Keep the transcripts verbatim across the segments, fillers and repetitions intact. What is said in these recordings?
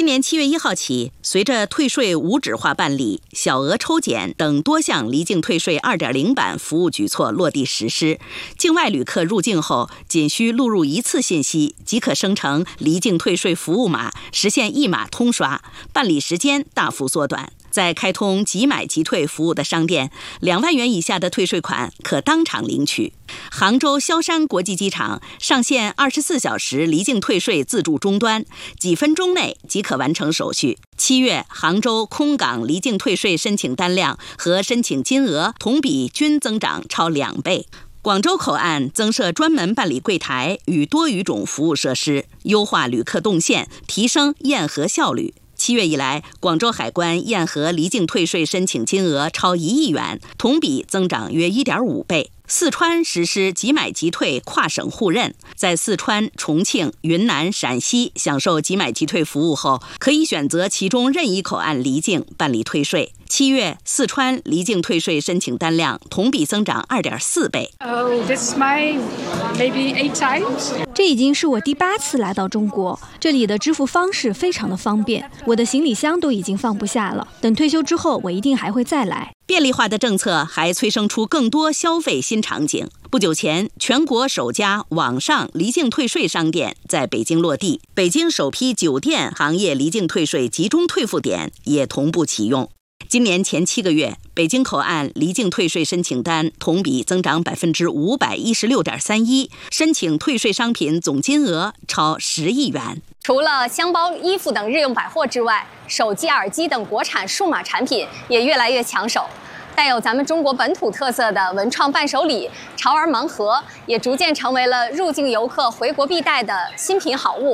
年七月一号起，随着退税无纸化办理、小额抽检等多项离境退税 二点零 版服务举措落地实施，境外旅客入境后仅需录入一次信息，即可生成离境退税服务码，实现一码通刷，办理时间大幅缩短。在开通即买即退服务的商店，两万元以下的退税款可当场领取。杭州萧山国际机场上线二十四小时离境退税自助终端，几分钟内即可完成手续。七月，杭州空港离境退税申请单量和申请金额同比均增长超两倍。广州口岸增设专门办理柜台与多语种服务设施，优化旅客动线，提升验核效率。七月以来，广州海关验核离境退税申请金额超一亿元，同比增长约 一点五倍。四川实施即买即退跨省互认，在四川、重庆、云南、陕西享受即买即退服务后，可以选择其中任意口岸离境办理退税。七月，四川离境退税申请单量同比增长 二点四倍。 Oh, this is my maybe eight times. 这已经是我第八次来到中国，这里的支付方式非常的方便，我的行李箱都已经放不下了。等退休之后，我一定还会再来。 便利化的政策还催生出更多消费新场景。不久前，全国首家网上离境退税商店在北京落地，北京首批酒店行业离境退税集中退付点也同步启用。今年前七个月，北京口岸离境退税申请单同比增长百分之五百一十六点三一，申请退税商品总金额超十亿元。 除了箱包、衣服等日用百货之外，手机、耳机等国产数码产品也越来越抢手。带有咱们中国本土特色的文创伴手礼、潮儿盲盒，也逐渐成为了入境游客回国必带的新品好物。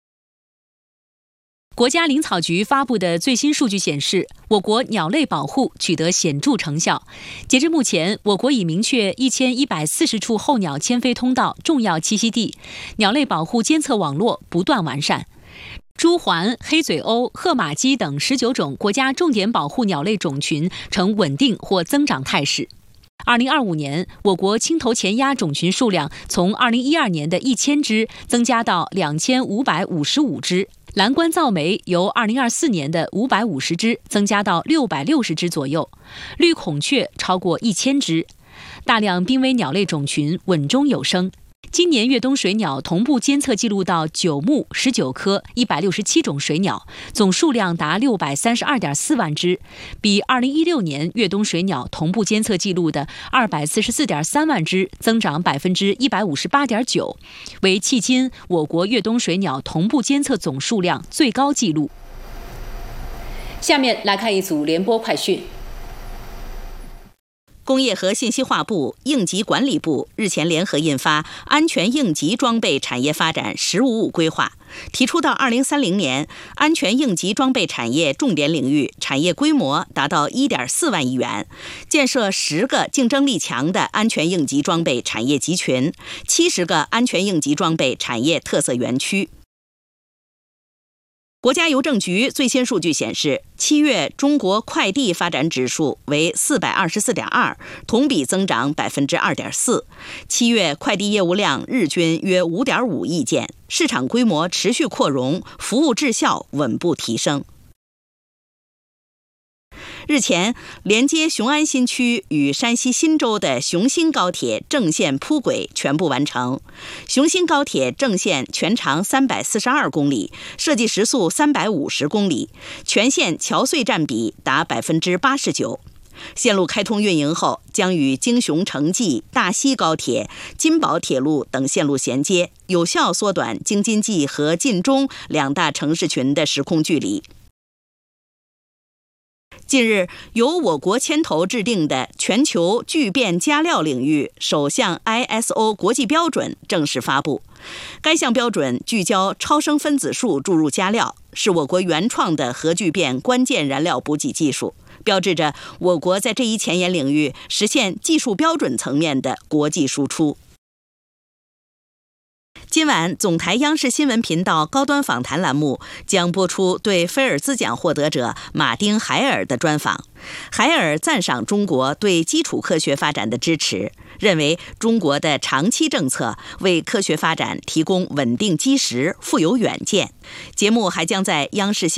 国家林草局发布的最新数据显示，我国鸟类保护取得显著成效。截至目前，我国已明确一千一百四十处候鸟迁飞通道重要栖息地，鸟类保护监测网络不断完善。朱鹮、黑嘴鸥、褐马鸡等十九种国家重点保护鸟类种群呈稳定或增长态势。二零二五年，我国青头前鸭种群数量从二零一二年的一千只增加到两千五百五十五只，蓝冠噪眉由二零二四年的五百五十只增加到六百六十只左右，绿孔雀超过一千只，大量濒危鸟类种群稳中有升。今年越冬水鸟同步监测记录到九目十九科一百六十七种水鸟，总数量达六百三十二点四万只，比二零一六年越冬水鸟同步监测记录的二百四十四点三万只增长百分之一百五十八点九，为迄今我国越冬水鸟同步监测总数量最高纪录。下面来看一组联播快讯。 工业和信息化部、应急管理部日前联合印发《安全应急装备产业发展“十五五”规划》，提出到二零三零年，安全应急装备产业重点领域产业规模达到 一点四万亿元，建设十个竞争力强的安全应急装备产业集群，七十个安全应急装备产业特色园区。国家邮政局最新数据显示，七月中国快递发展指数为 四百二十四点二， 同比增长 百分之二点四。七月快递业务量日均约 五点五亿件，市场规模持续扩容，服务质效稳步提升。日前，连接雄安新区与山西忻州的雄新高铁正线铺轨全部完成。雄新高铁正线全长三百四十二公里，设计时速三百五十公里，全线桥隧占比达 百分之八十九。线路开通运营后，将与京雄城际、大西高铁、金宝铁路等线路衔接，有效缩短京津冀和晋中两大城市群的时空距离。近日，由我国牵头制定的全球聚变加料领域首项 I S O 国际标准正式发布。该项标准聚焦超声分子束注入加料，是我国原创的核聚变关键燃料补给技术，标志着我国在这一前沿领域实现技术标准层面的国际输出。今晚，总台央视新闻频道高端访谈栏目将播出对菲尔兹奖获得者马丁·海尔的专访。海尔赞赏中国对基础科学发展的支持，认为中国的长期政策为科学发展提供稳定基石，富有远见。节目还将在央视新